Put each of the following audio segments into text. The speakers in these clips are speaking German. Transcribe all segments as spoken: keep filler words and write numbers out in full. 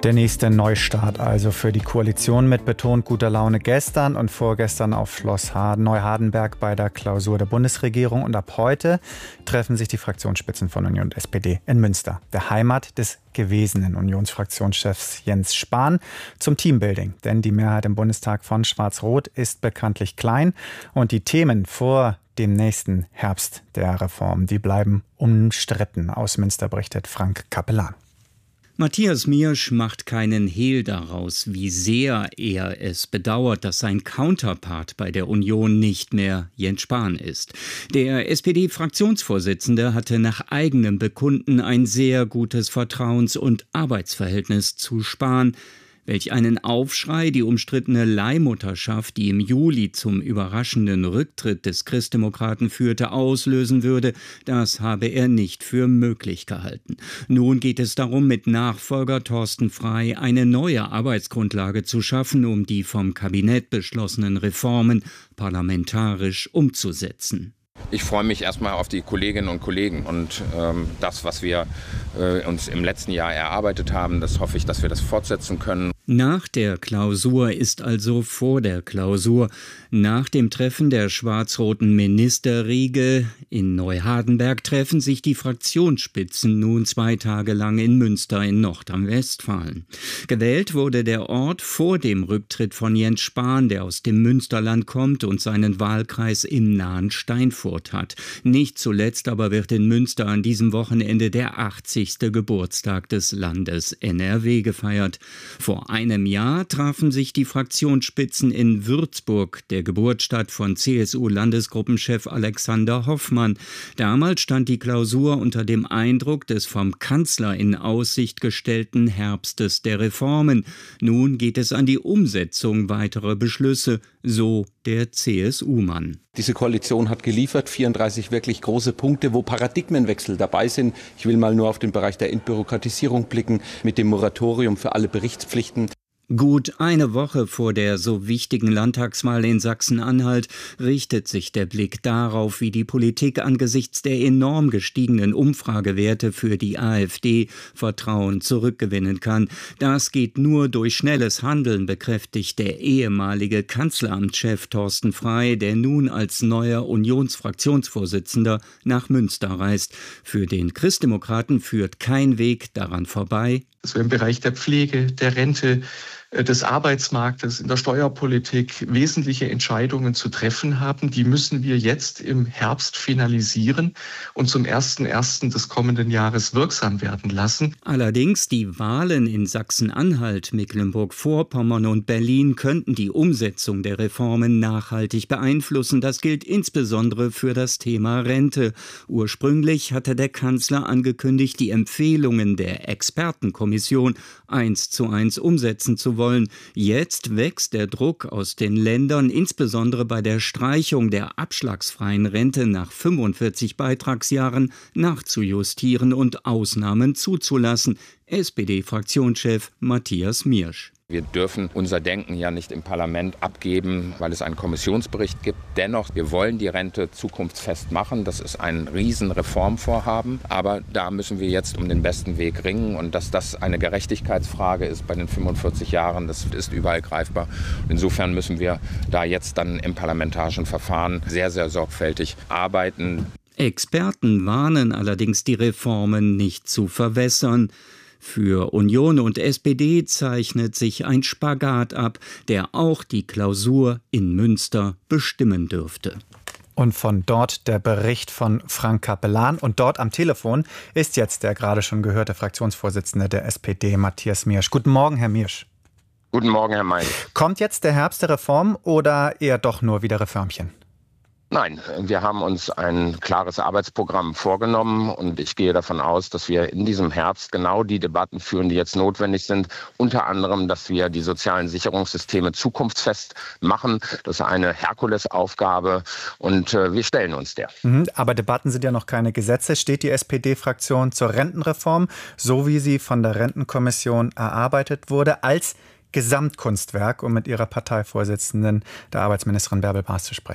Der nächste Neustart also für die Koalition mit betont guter Laune gestern und vorgestern auf Schloss Neuhardenberg bei der Klausur der Bundesregierung. Und ab heute treffen sich die Fraktionsspitzen von Union und S P D in Münster, der Heimat des gewesenen Unionsfraktionschefs Jens Spahn, zum Teambuilding. Denn die Mehrheit im Bundestag von Schwarz-Rot ist bekanntlich klein und die Themen vor dem nächsten Herbst der Reform, die bleiben umstritten. Aus Münster berichtet Frank Capellan. Matthias Miersch macht keinen Hehl daraus, wie sehr er es bedauert, dass sein Counterpart bei der Union nicht mehr Jens Spahn ist. Der S P D-Fraktionsvorsitzende hatte nach eigenem Bekunden ein sehr gutes Vertrauens- und Arbeitsverhältnis zu Spahn. Welch einen Aufschrei die umstrittene Leihmutterschaft, die im Juli zum überraschenden Rücktritt des Christdemokraten führte, auslösen würde, das habe er nicht für möglich gehalten. Nun geht es darum, mit Nachfolger Thorsten Frey eine neue Arbeitsgrundlage zu schaffen, um die vom Kabinett beschlossenen Reformen parlamentarisch umzusetzen. Ich freue mich erstmal auf die Kolleginnen und Kollegen und ähm, das, was wir äh, uns im letzten Jahr erarbeitet haben, das hoffe ich, dass wir das fortsetzen können. Nach der Klausur ist also vor der Klausur. Nach dem Treffen der schwarz-roten Ministerriege in Neuhardenberg treffen sich die Fraktionsspitzen nun zwei Tage lang in Münster in Nordrhein-Westfalen. Gewählt wurde der Ort vor dem Rücktritt von Jens Spahn, der aus dem Münsterland kommt und seinen Wahlkreis im nahen Steinfurt hat. Nicht zuletzt aber wird in Münster an diesem Wochenende der achtzigste Geburtstag des Landes N R W gefeiert. Vor einem Jahr trafen sich die Fraktionsspitzen in Würzburg, der Geburtsstadt von C S U-Landesgruppenchef Alexander Hoffmann. Damals stand die Klausur unter dem Eindruck des vom Kanzler in Aussicht gestellten Herbstes der Reformen. Nun geht es an die Umsetzung weiterer Beschlüsse, so der C S U-Mann. Diese Koalition hat geliefert, vierunddreißig wirklich große Punkte, wo Paradigmenwechsel dabei sind. Ich will mal nur auf den Bereich der Entbürokratisierung blicken, mit dem Moratorium für alle Berichtspflichten. Gut eine Woche vor der so wichtigen Landtagswahl in Sachsen-Anhalt richtet sich der Blick darauf, wie die Politik angesichts der enorm gestiegenen Umfragewerte für die AfD Vertrauen zurückgewinnen kann. Das geht nur durch schnelles Handeln, bekräftigt der ehemalige Kanzleramtschef Thorsten Frey, der nun als neuer Unionsfraktionsvorsitzender nach Münster reist. Für den Christdemokraten führt kein Weg daran vorbei, dass wir im Bereich der Pflege, der Rente, des Arbeitsmarktes, in der Steuerpolitik wesentliche Entscheidungen zu treffen haben. Die müssen wir jetzt im Herbst finalisieren und zum ersten ersten des kommenden Jahres wirksam werden lassen. Allerdings die Wahlen in Sachsen-Anhalt, Mecklenburg-Vorpommern und Berlin könnten die Umsetzung der Reformen nachhaltig beeinflussen. Das gilt insbesondere für das Thema Rente. Ursprünglich hatte der Kanzler angekündigt, die Empfehlungen der Expertenkommission eins zu eins umsetzen zu wollen. Jetzt wächst der Druck aus den Ländern, insbesondere bei der Streichung der abschlagsfreien Rente nach fünfundvierzig Beitragsjahren, nachzujustieren und Ausnahmen zuzulassen. S P D-Fraktionschef Matthias Miersch. Wir dürfen unser Denken ja nicht im Parlament abgeben, weil es einen Kommissionsbericht gibt. Dennoch, wir wollen die Rente zukunftsfest machen. Das ist ein Riesenreformvorhaben. Aber da müssen wir jetzt um den besten Weg ringen. Und dass das eine Gerechtigkeitsfrage ist bei den fünfundvierzig Jahren, das ist überall greifbar. Und insofern müssen wir da jetzt dann im parlamentarischen Verfahren sehr, sehr sorgfältig arbeiten. Experten warnen allerdings, die Reformen nicht zu verwässern. Für Union und S P D zeichnet sich ein Spagat ab, der auch die Klausur in Münster bestimmen dürfte. Und von dort der Bericht von Frank Capellan. Und dort am Telefon ist jetzt der gerade schon gehörte Fraktionsvorsitzende der S P D, Matthias Miersch. Guten Morgen, Herr Miersch. Guten Morgen, Herr May. Kommt jetzt der Herbst der Reform oder eher doch nur wieder Reformchen? Nein, wir haben uns ein klares Arbeitsprogramm vorgenommen und ich gehe davon aus, dass wir in diesem Herbst genau die Debatten führen, die jetzt notwendig sind. Unter anderem, dass wir die sozialen Sicherungssysteme zukunftsfest machen. Das ist eine Herkulesaufgabe und äh, wir stellen uns der. Mhm, aber Debatten sind ja noch keine Gesetze. Steht die S P D-Fraktion zur Rentenreform, so wie sie von der Rentenkommission erarbeitet wurde, als Gesamtkunstwerk, um mit ihrer Parteivorsitzenden, der Arbeitsministerin Bärbel Baas, zu sprechen?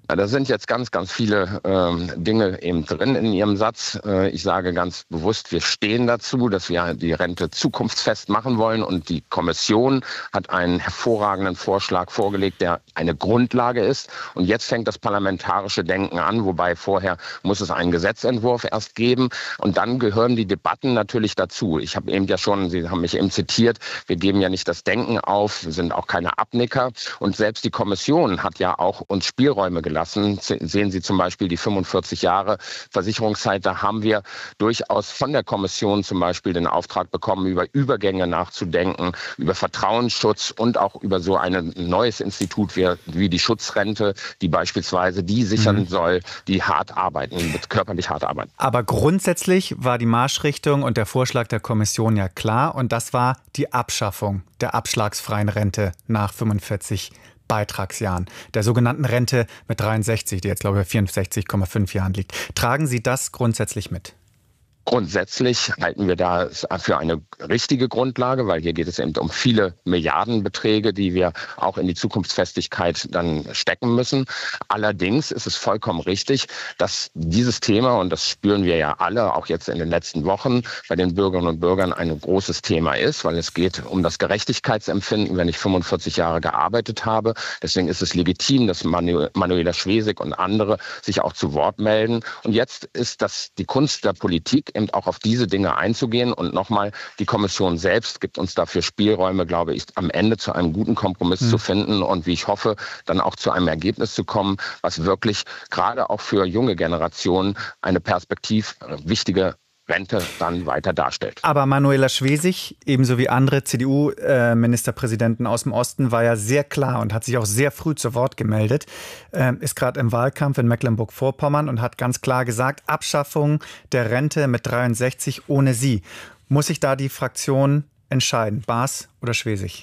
Da sind jetzt ganz, ganz viele ähm, Dinge eben drin in Ihrem Satz. Äh, ich sage ganz bewusst, wir stehen dazu, dass wir die Rente zukunftsfest machen wollen. Und die Kommission hat einen hervorragenden Vorschlag vorgelegt, der eine Grundlage ist. Und jetzt fängt das parlamentarische Denken an, wobei vorher muss es einen Gesetzentwurf erst geben. Und dann gehören die Debatten natürlich dazu. Ich habe eben ja schon, Sie haben mich eben zitiert, wir geben ja nicht das Denken auf, wir sind auch keine Abnicker. Und selbst die Kommission hat ja auch uns Spielräume gelassen. Sehen Sie zum Beispiel die fünfundvierzig Jahre Versicherungszeit. Da haben wir durchaus von der Kommission zum Beispiel den Auftrag bekommen, über Übergänge nachzudenken, über Vertrauensschutz und auch über so ein neues Institut wie, wie die Schutzrente, die beispielsweise die sichern mhm. soll, die hart arbeiten, körperlich hart arbeiten. Aber grundsätzlich war die Marschrichtung und der Vorschlag der Kommission ja klar. Und das war die Abschaffung der abschlagsfreien Rente nach fünfundvierzig Beitragsjahren, der sogenannten Rente mit dreiundsechzig, die jetzt, glaube ich, bei vierundsechzig Komma fünf Jahren liegt. Tragen Sie das grundsätzlich mit? Grundsätzlich halten wir das für eine richtige Grundlage, weil hier geht es eben um viele Milliardenbeträge, die wir auch in die Zukunftsfestigkeit dann stecken müssen. Allerdings ist es vollkommen richtig, dass dieses Thema, und das spüren wir ja alle, auch jetzt in den letzten Wochen, bei den Bürgerinnen und Bürgern ein großes Thema ist, weil es geht um das Gerechtigkeitsempfinden, wenn ich fünfundvierzig Jahre gearbeitet habe. Deswegen ist es legitim, dass Manu- Manuela Schwesig und andere sich auch zu Wort melden. Und jetzt ist das die Kunst der Politik, eben auch auf diese Dinge einzugehen. Und nochmal, die Kommission selbst gibt uns dafür Spielräume, glaube ich, am Ende zu einem guten Kompromiss mhm. zu finden und wie ich hoffe, dann auch zu einem Ergebnis zu kommen, was wirklich gerade auch für junge Generationen eine perspektiv wichtige Rente dann weiter darstellt. Aber Manuela Schwesig, ebenso wie andere C D U-Ministerpräsidenten aus dem Osten, war ja sehr klar und hat sich auch sehr früh zu Wort gemeldet, äh, ist gerade im Wahlkampf in Mecklenburg-Vorpommern und hat ganz klar gesagt, Abschaffung der Rente mit dreiundsechzig ohne sie. Muss sich da die Fraktion entscheiden, Baas oder Schwesig?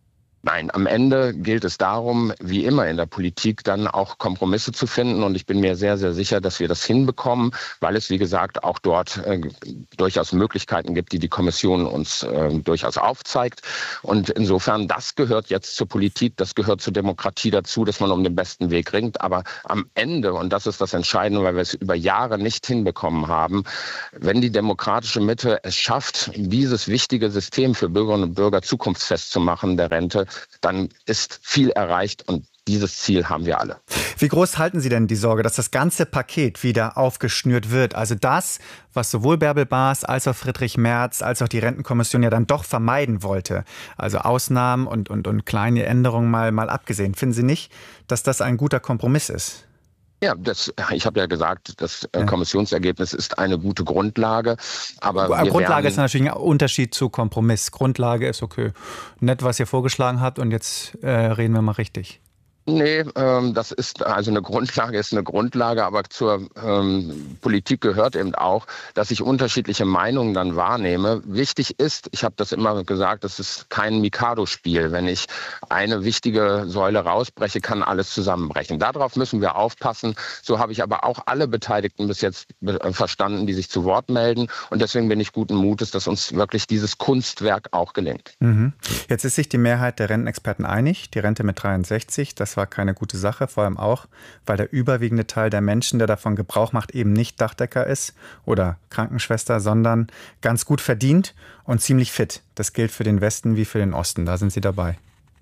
Nein, am Ende gilt es darum, wie immer in der Politik, dann auch Kompromisse zu finden. Und ich bin mir sehr, sehr sicher, dass wir das hinbekommen, weil es, wie gesagt, auch dort äh, durchaus Möglichkeiten gibt, die die Kommission uns äh, durchaus aufzeigt. Und insofern, das gehört jetzt zur Politik, das gehört zur Demokratie dazu, dass man um den besten Weg ringt. Aber am Ende, und das ist das Entscheidende, weil wir es über Jahre nicht hinbekommen haben, wenn die demokratische Mitte es schafft, dieses wichtige System für Bürgerinnen und Bürger zukunftsfest zu machen, der Rente, dann ist viel erreicht und dieses Ziel haben wir alle. Wie groß halten Sie denn die Sorge, dass das ganze Paket wieder aufgeschnürt wird? Also das, was sowohl Bärbel Baas als auch Friedrich Merz als auch die Rentenkommission ja dann doch vermeiden wollte. Also Ausnahmen und, und, und kleine Änderungen mal, mal abgesehen. Finden Sie nicht, dass das ein guter Kompromiss ist? Ja, das, ich habe ja gesagt, das ja. Kommissionsergebnis ist eine gute Grundlage. Aber wir Grundlage werden, ist natürlich ein Unterschied zu Kompromiss. Grundlage ist okay, nett, was ihr vorgeschlagen habt und jetzt äh, reden wir mal richtig. Nee, ähm, das ist also eine Grundlage, ist eine Grundlage, aber zur ähm, Politik gehört eben auch, dass ich unterschiedliche Meinungen dann wahrnehme. Wichtig ist, ich habe das immer gesagt, das ist kein Mikado-Spiel. Wenn ich eine wichtige Säule rausbreche, kann alles zusammenbrechen. Darauf müssen wir aufpassen. So habe ich aber auch alle Beteiligten bis jetzt verstanden, die sich zu Wort melden. Und deswegen bin ich guten Mutes, dass uns wirklich dieses Kunstwerk auch gelingt. Mhm. Jetzt ist sich die Mehrheit der Rentenexperten einig, die Rente mit dreiundsechzig, das war keine gute Sache, vor allem auch, weil der überwiegende Teil der Menschen, der davon Gebrauch macht, eben nicht Dachdecker ist oder Krankenschwester, sondern ganz gut verdient und ziemlich fit. Das gilt für den Westen wie für den Osten. Da sind Sie dabei.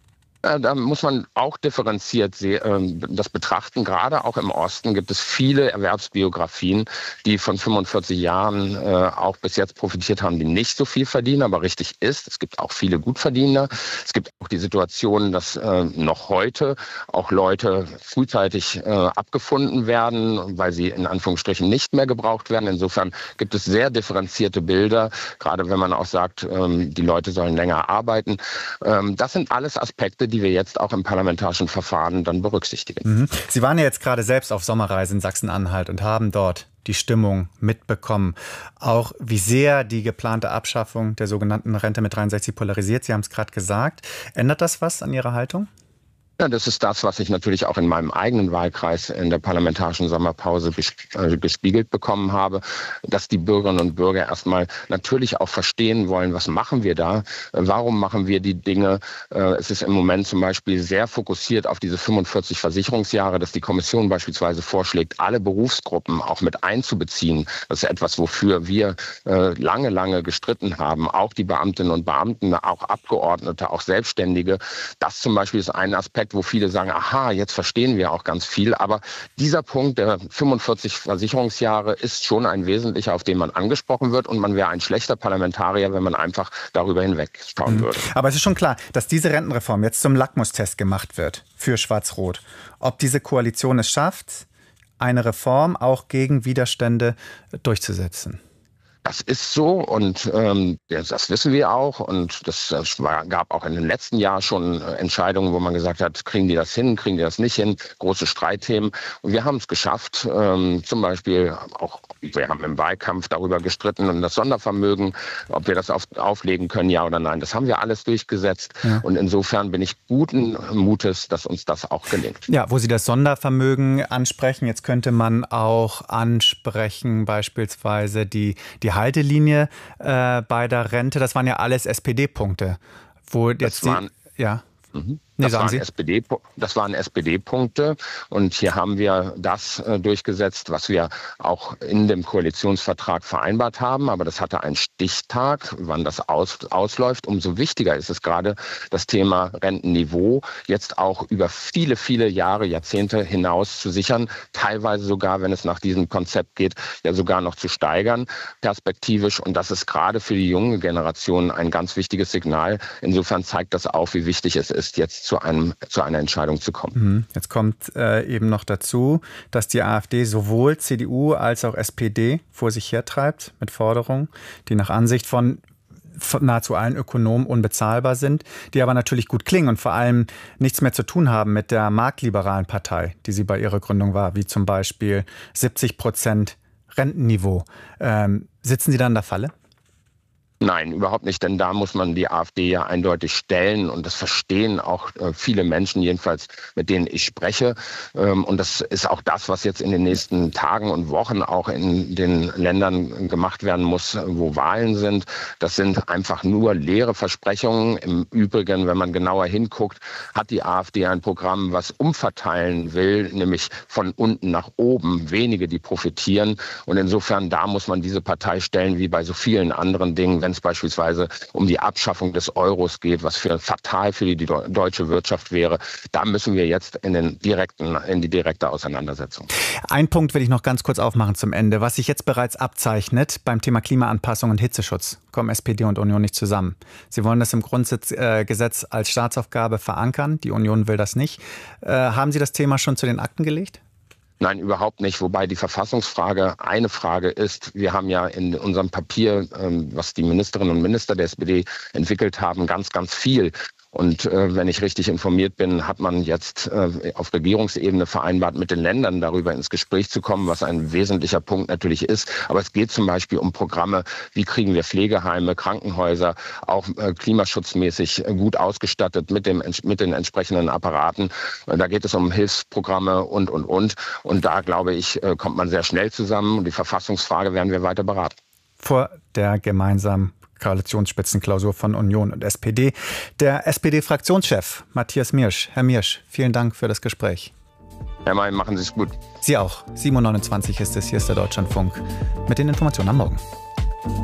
Da muss man auch differenziert das betrachten. Gerade auch im Osten gibt es viele Erwerbsbiografien, die von fünfundvierzig Jahren auch bis jetzt profitiert haben, die nicht so viel verdienen, aber richtig ist. Es gibt auch viele Gutverdiener. Es gibt auch die Situation, dass noch heute auch Leute frühzeitig abgefunden werden, weil sie in Anführungsstrichen nicht mehr gebraucht werden. Insofern gibt es sehr differenzierte Bilder, gerade wenn man auch sagt, die Leute sollen länger arbeiten. Das sind alles Aspekte, die die wir jetzt auch im parlamentarischen Verfahren dann berücksichtigen. Mhm. Sie waren ja jetzt gerade selbst auf Sommerreise in Sachsen-Anhalt und haben dort die Stimmung mitbekommen. Auch wie sehr die geplante Abschaffung der sogenannten Rente mit dreiundsechzig polarisiert. Sie haben es gerade gesagt. Ändert das was an Ihrer Haltung? Ja, das ist das, was ich natürlich auch in meinem eigenen Wahlkreis in der parlamentarischen Sommerpause gespiegelt bekommen habe, dass die Bürgerinnen und Bürger erstmal natürlich auch verstehen wollen, was machen wir da, warum machen wir die Dinge. Es ist im Moment zum Beispiel sehr fokussiert auf diese fünfundvierzig Versicherungsjahre, dass die Kommission beispielsweise vorschlägt, alle Berufsgruppen auch mit einzubeziehen. Das ist etwas, wofür wir lange, lange gestritten haben, auch die Beamtinnen und Beamten, auch Abgeordnete, auch Selbstständige. Das zum Beispiel ist ein Aspekt, wo viele sagen, aha, jetzt verstehen wir auch ganz viel. Aber dieser Punkt der fünfundvierzig Versicherungsjahre ist schon ein wesentlicher, auf den man angesprochen wird. Und man wäre ein schlechter Parlamentarier, wenn man einfach darüber hinwegschauen würde. Aber es ist schon klar, dass diese Rentenreform jetzt zum Lackmustest gemacht wird für Schwarz-Rot. Ob diese Koalition es schafft, eine Reform auch gegen Widerstände durchzusetzen. Das ist so und ähm, das wissen wir auch und das, das war, gab auch in den letzten Jahren schon Entscheidungen, wo man gesagt hat, kriegen die das hin, kriegen die das nicht hin, große Streitthemen und wir haben es geschafft, ähm, zum Beispiel auch, wir haben im Wahlkampf darüber gestritten und das Sondervermögen, ob wir das auf, auflegen können, ja oder nein, das haben wir alles durchgesetzt ja. Und insofern bin ich guten Mutes, dass uns das auch gelingt. Ja, wo Sie das Sondervermögen ansprechen, jetzt könnte man auch ansprechen beispielsweise die, die Haltelinie äh, bei der Rente, das waren ja alles S P D-Punkte. Wo jetzt das waren, die, ja. Mhm. Das, nee, waren S P D, das waren S P D-Punkte und hier haben wir das äh, durchgesetzt, was wir auch in dem Koalitionsvertrag vereinbart haben. Aber das hatte einen Stichtag, wann das aus, ausläuft. Umso wichtiger ist es gerade, das Thema Rentenniveau jetzt auch über viele, viele Jahre, Jahrzehnte hinaus zu sichern. Teilweise sogar, wenn es nach diesem Konzept geht, ja sogar noch zu steigern, perspektivisch. Und das ist gerade für die junge Generation ein ganz wichtiges Signal. Insofern zeigt das auch, wie wichtig es ist, jetzt zu, einem, zu einer Entscheidung zu kommen. Jetzt kommt äh, eben noch dazu, dass die AfD sowohl C D U als auch S P D vor sich hertreibt mit Forderungen, die nach Ansicht von nahezu allen Ökonomen unbezahlbar sind, die aber natürlich gut klingen und vor allem nichts mehr zu tun haben mit der marktliberalen Partei, die sie bei ihrer Gründung war, wie zum Beispiel siebzig Prozent Rentenniveau. Ähm, sitzen Sie da in der Falle? Nein, überhaupt nicht, denn da muss man die AfD ja eindeutig stellen und das verstehen auch äh, viele Menschen, jedenfalls mit denen ich spreche. Ähm, und das ist auch das, was jetzt in den nächsten Tagen und Wochen auch in den Ländern gemacht werden muss, wo Wahlen sind. Das sind einfach nur leere Versprechungen. Im Übrigen, wenn man genauer hinguckt, hat die AfD ein Programm, was umverteilen will, nämlich von unten nach oben, wenige, die profitieren. Und insofern, da muss man diese Partei stellen, wie bei so vielen anderen Dingen, wenn es beispielsweise um die Abschaffung des Euros geht, was für fatal für die deutsche Wirtschaft wäre. Da müssen wir jetzt in, den direkten, in die direkte Auseinandersetzung. Ein Punkt will ich noch ganz kurz aufmachen zum Ende. Was sich jetzt bereits abzeichnet beim Thema Klimaanpassung und Hitzeschutz, kommen S P D und Union nicht zusammen. Sie wollen das im Grundgesetz als Staatsaufgabe verankern. Die Union will das nicht. Äh, haben Sie das Thema schon zu den Akten gelegt? Nein, überhaupt nicht. Wobei die Verfassungsfrage eine Frage ist. Wir haben ja in unserem Papier, was die Ministerinnen und Minister der S P D entwickelt haben, ganz, ganz viel. Und äh, wenn ich richtig informiert bin, hat man jetzt äh, auf Regierungsebene vereinbart, mit den Ländern darüber ins Gespräch zu kommen, was ein wesentlicher Punkt natürlich ist. Aber es geht zum Beispiel um Programme, wie kriegen wir Pflegeheime, Krankenhäuser auch äh, klimaschutzmäßig gut ausgestattet mit, dem, mit den entsprechenden Apparaten. Äh, da geht es um Hilfsprogramme und, und, und. Und da, glaube ich, äh, kommt man sehr schnell zusammen. Und die Verfassungsfrage werden wir weiter beraten. Vor der gemeinsamen Koalitionsspitzenklausur von Union und S P D. Der S P D-Fraktionschef Matthias Miersch. Herr Miersch, vielen Dank für das Gespräch. Herr May, machen Sie es gut. Sie auch. sieben Uhr neunundzwanzig ist es. Hier ist der Deutschlandfunk mit den Informationen am Morgen.